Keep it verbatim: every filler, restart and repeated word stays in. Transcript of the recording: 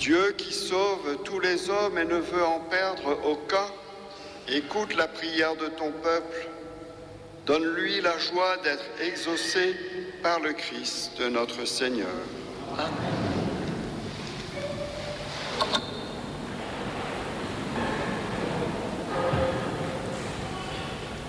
Dieu qui sauve tous les hommes et ne veut en perdre aucun, écoute la prière de ton peuple. Donne-lui la joie d'être exaucé par le Christ, notre Seigneur. Amen.